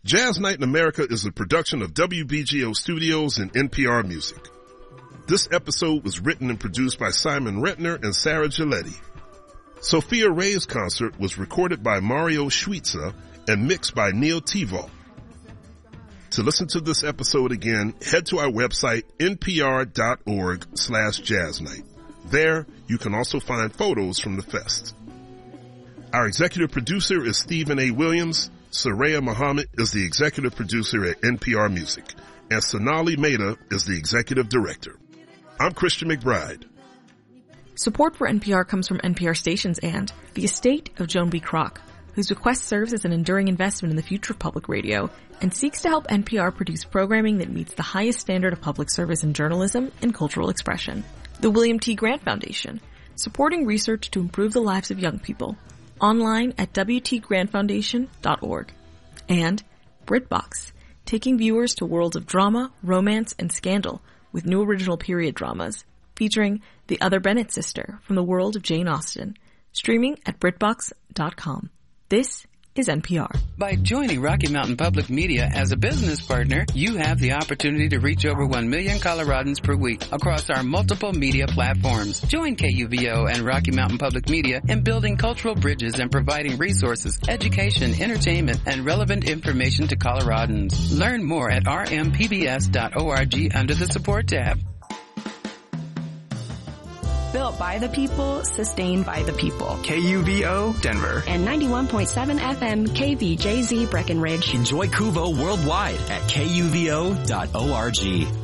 Jazz Night in America is a production of WBGO Studios and NPR Music. This episode was written and produced by Simon Rentner and Sarah Giletti. Sophia Ray's concert was recorded by Mario Schweitzer and mixed by Neil Tivo. To listen to this episode again, head to our website, npr.org/jazznight. There, you can also find photos from the fest. Our executive producer is Stephen A. Williams. Saraya Muhammad is the executive producer at NPR Music, and Sonali Mehta is the executive director. I'm Christian McBride. Support for NPR comes from NPR stations and the estate of Joan B. Kroc, whose bequest serves as an enduring investment in the future of public radio and seeks to help NPR produce programming that meets the highest standard of public service in journalism and cultural expression. The William T. Grant Foundation, supporting research to improve the lives of young people. Online at wtgrantfoundation.org. And BritBox, taking viewers to worlds of drama, romance, and scandal with new original period dramas, featuring The Other Bennett Sister from the world of Jane Austen, streaming at BritBox.com. This is NPR. By joining Rocky Mountain Public Media as a business partner, you have the opportunity to reach over 1 million Coloradans per week across our multiple media platforms. Join KUVO and Rocky Mountain Public Media in building cultural bridges and providing resources, education, entertainment, and relevant information to Coloradans. Learn more at rmpbs.org under the Support tab. Built by the people, sustained by the people. KUVO, Denver. And 91.7 FM, KVJZ, Breckenridge. Enjoy KUVO worldwide at kuvo.org.